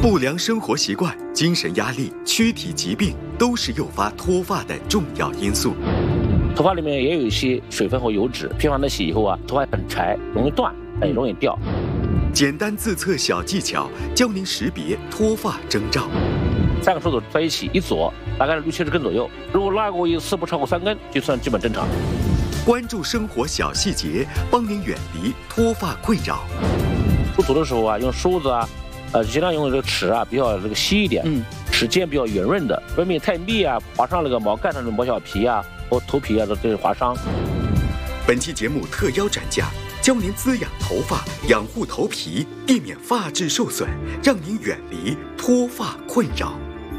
不良生活习惯、精神压力、躯体疾病都是诱发脱发的重要因素。 头发里面也有一些水分和油脂，频繁的洗以后啊，头发很柴，容易断，也容易掉。 简单自测小技巧，教您识别脱发征兆。 3个手指在一起一左，大概是60-70根左右。如果拉过一次不超过3根，就算基本正常。 关注生活小细节，帮您远离脱发困扰。 梳头的时候啊，用梳子啊，尽量用这个齿啊，比较这个细一点，齿尖比较圆润的，外面太密啊，划伤那个毛盖上的毛小皮啊或头皮啊，都是划伤。 本期节目特邀专家教您滋养头发，养护头皮，避免发质受损，让您远离脱发困扰。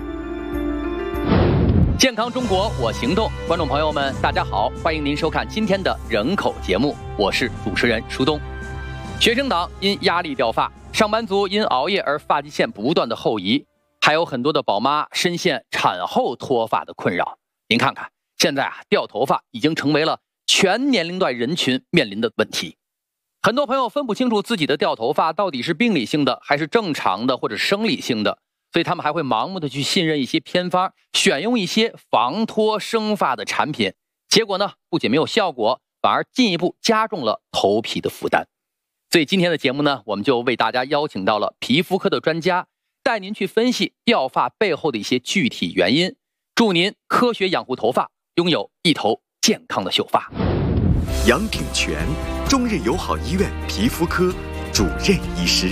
健康中国我行动，观众朋友们大家好，欢迎您收看今天的人口节目，我是主持人舒东。学生党因压力掉发，上班族因熬夜而发际线不断的后移，还有很多的宝妈深陷产后脱发的困扰。您看看现在掉头发已经成为了全年龄段人群面临的问题。很多朋友分不清楚自己的掉头发到底是病理性的还是正常的或者生理性的，所以他们还会盲目的去信任一些偏方，选用一些防脱生发的产品，结果呢，不仅没有效果，反而进一步加重了头皮的负担。所以今天的节目呢，我们就为大家邀请到了皮肤科的专家，带您去分析掉发背后的一些具体原因，助您科学养护头发，拥有一头健康的秀发。 杨鼎全，中日友好医院皮肤科主任医师。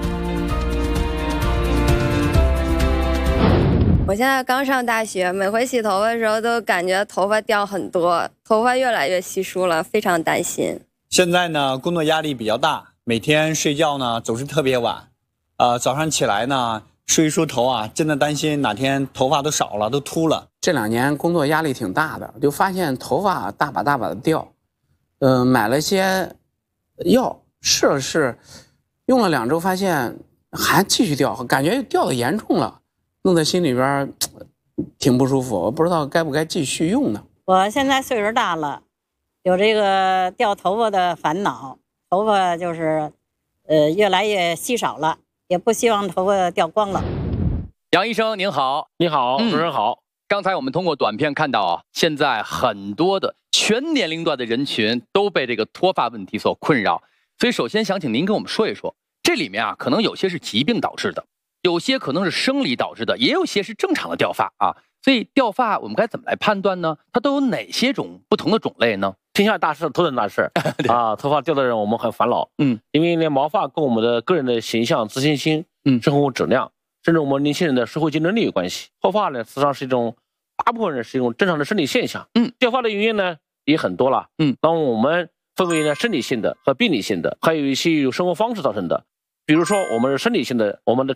我现在刚上大学，每回洗头发的时候都感觉头发掉很多，头发越来越稀疏了，非常担心。 现在呢，工作压力比较大，每天睡觉呢总是特别晚，早上起来呢梳一梳头啊，真的担心哪天头发都少了，都秃了。 这2年工作压力挺大的，就发现头发大把大把的掉，买了些药试了试，用了2周，发现还继续掉，感觉掉得严重了，弄得心里边挺不舒服，我不知道该不该继续用呢。 我现在岁数大了，有这个掉头发的烦恼，头发就是越来越稀少了，也不希望头发掉光了。 杨医生您好。 你好，主持人好。 刚才我们通过短片看到啊，现在很多的全年龄段的人群都被这个脱发问题所困扰，所以首先想请您跟我们说一说，这里面啊可能有些是疾病导致的，有些可能是生理导致的，也有些是正常的掉发啊。所以掉发我们该怎么来判断呢？它都有哪些种不同的种类呢？ 天下大事，头等大事啊！头发掉的人我们很烦恼，因为连毛发跟我们的个人的形象、自信心、生活质量，甚至我们年轻人的社会竞争力有关系。脱发呢，实际上是一种大部分人是一种正常的生理现象。掉发的原因呢也很多了。那我们分为呢生理性的和病理性的，还有一些有生活方式造成的。比如说我们是生理性的，我们的